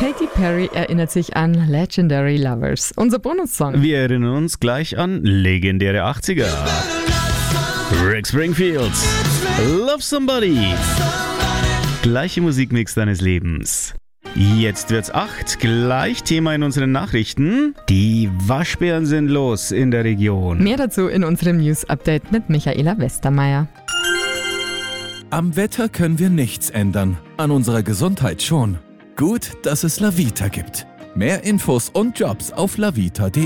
Katy Perry erinnert sich an Legendary Lovers, unser Bonussong. Wir erinnern uns gleich an legendäre 80er. Rick Springfield, Love Somebody. Gleiche Musikmix deines Lebens. Jetzt wird's 8, gleich Thema in unseren Nachrichten. Die Waschbären sind los in der Region. Mehr dazu in unserem News-Update mit Michaela Westermeier. Am Wetter können wir nichts ändern, an unserer Gesundheit schon. Gut, dass es Lavita gibt. Mehr Infos und Jobs auf lavita.de.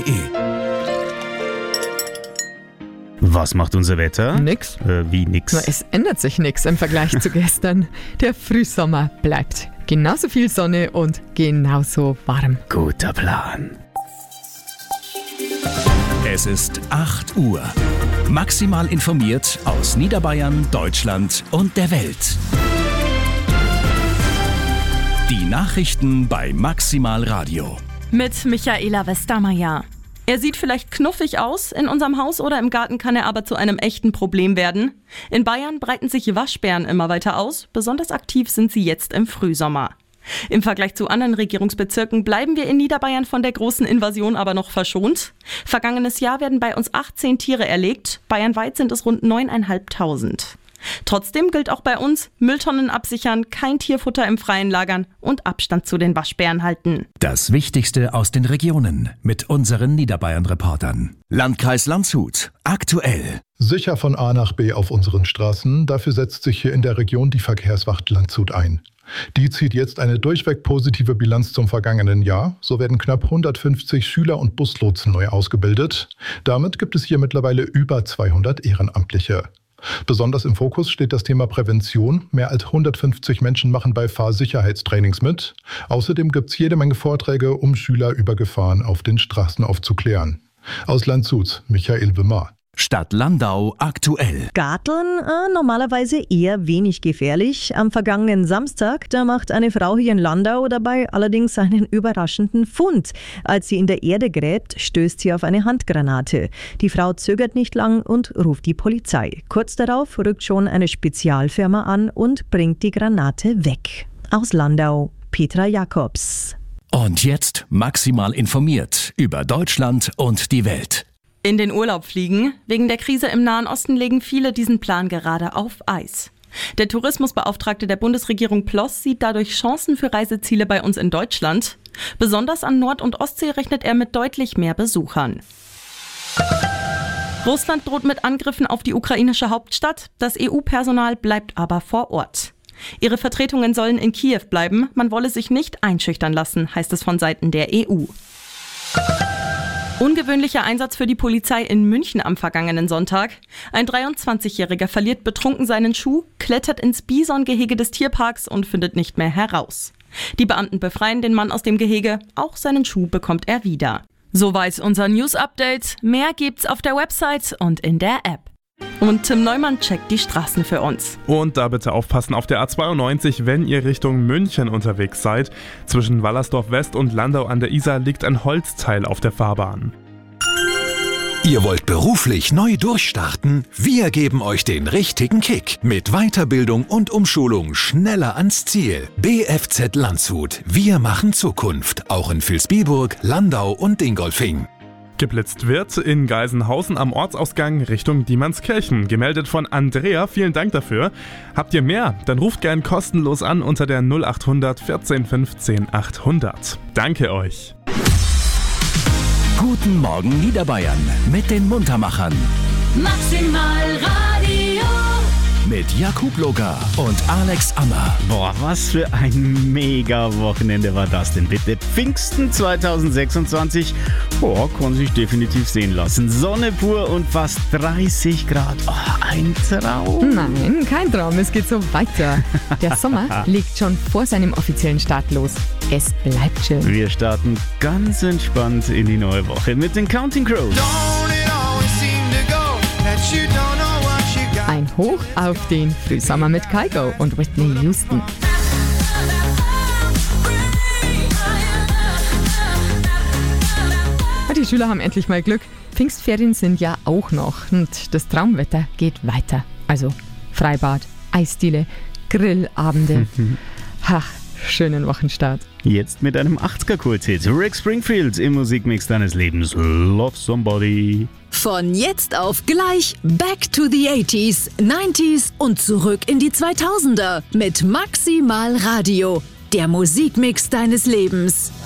Was macht unser Wetter? Nix. Wie nix? Na, es ändert sich nichts im Vergleich zu gestern. Der Frühsommer bleibt. Genauso viel Sonne und genauso warm. Guter Plan. Es ist 8 Uhr. Maximal informiert aus Niederbayern, Deutschland und der Welt. Die Nachrichten bei Maximal Radio. Mit Michaela Westermeier. Er sieht vielleicht knuffig aus, in unserem Haus oder im Garten kann er aber zu einem echten Problem werden. In Bayern breiten sich Waschbären immer weiter aus, besonders aktiv sind sie jetzt im Frühsommer. Im Vergleich zu anderen Regierungsbezirken bleiben wir in Niederbayern von der großen Invasion aber noch verschont. Vergangenes Jahr werden bei uns 18 Tiere erlegt, bayernweit sind es rund 9.500. Trotzdem gilt auch bei uns, Mülltonnen absichern, kein Tierfutter im Freien lagern und Abstand zu den Waschbären halten. Das Wichtigste aus den Regionen mit unseren Niederbayern-Reportern. Landkreis Landshut. Aktuell. Sicher von A nach B auf unseren Straßen, dafür setzt sich hier in der Region die Verkehrswacht Landshut ein. Die zieht jetzt eine durchweg positive Bilanz zum vergangenen Jahr. So werden knapp 150 Schüler und Buslotsen neu ausgebildet. Damit gibt es hier mittlerweile über 200 Ehrenamtliche. Besonders im Fokus steht das Thema Prävention. Mehr als 150 Menschen machen bei Fahrsicherheitstrainings mit. Außerdem gibt es jede Menge Vorträge, um Schüler über Gefahren auf den Straßen aufzuklären. Aus Landshut, Michael Wimmer. Stadt Landau aktuell. Garteln, normalerweise eher wenig gefährlich. Am vergangenen Samstag, da macht eine Frau hier in Landau dabei allerdings einen überraschenden Fund. Als sie in der Erde gräbt, stößt sie auf eine Handgranate. Die Frau zögert nicht lang und ruft die Polizei. Kurz darauf rückt schon eine Spezialfirma an und bringt die Granate weg. Aus Landau, Petra Jakobs. Und jetzt maximal informiert über Deutschland und die Welt. In den Urlaub fliegen. Wegen der Krise im Nahen Osten legen viele diesen Plan gerade auf Eis. Der Tourismusbeauftragte der Bundesregierung Ploss sieht dadurch Chancen für Reiseziele bei uns in Deutschland. Besonders an Nord- und Ostsee rechnet er mit deutlich mehr Besuchern. Russland droht mit Angriffen auf die ukrainische Hauptstadt. Das EU-Personal bleibt aber vor Ort. Ihre Vertretungen sollen in Kiew bleiben. Man wolle sich nicht einschüchtern lassen, heißt es von Seiten der EU. Ungewöhnlicher Einsatz für die Polizei in München am vergangenen Sonntag. Ein 23-Jähriger verliert betrunken seinen Schuh, klettert ins Bisongehege des Tierparks und findet nicht mehr heraus. Die Beamten befreien den Mann aus dem Gehege, auch seinen Schuh bekommt er wieder. Soweit unser News-Update. Mehr gibt's auf der Website und in der App. Und Tim Neumann checkt die Straßen für uns. Und da bitte aufpassen auf der A92, wenn ihr Richtung München unterwegs seid. Zwischen Wallersdorf West und Landau an der Isar liegt ein Holzteil auf der Fahrbahn. Ihr wollt beruflich neu durchstarten? Wir geben euch den richtigen Kick. Mit Weiterbildung und Umschulung schneller ans Ziel. BFZ Landshut. Wir machen Zukunft. Auch in Vilsbiburg, Landau und Dingolfing. Geblitzt wird in Geisenhausen am Ortsausgang Richtung Diemannskirchen. Gemeldet von Andrea, vielen Dank dafür. Habt ihr mehr? Dann ruft gern kostenlos an unter der 0800 14 15 800. Danke euch. Guten Morgen Niederbayern mit den Muntermachern. Maximal Radio. Mit Jakub Logar und Alex Ammer. Boah, was für ein Mega-Wochenende war das denn bitte? Pfingsten 2026, kann sich definitiv sehen lassen. Sonne pur und fast 30 Grad. Oh, ein Traum. Nein, kein Traum, es geht so weiter. Der Sommer legt schon vor seinem offiziellen Start los. Es bleibt schön. Wir starten ganz entspannt in die neue Woche mit den Counting Crows. Ein Hoch auf den Frühsommer mit Kygo und Whitney Houston. Die Schüler haben endlich mal Glück. Pfingstferien sind ja auch noch und das Traumwetter geht weiter. Also Freibad, Eisdiele, Grillabende. Ach, schönen Wochenstart. Jetzt mit einem 80er-Kulthit. Rick Springfield im Musikmix deines Lebens. Love Somebody. Von jetzt auf gleich Back to the 80s, 90s und zurück in die 2000er mit Maximal Radio. Der Musikmix deines Lebens.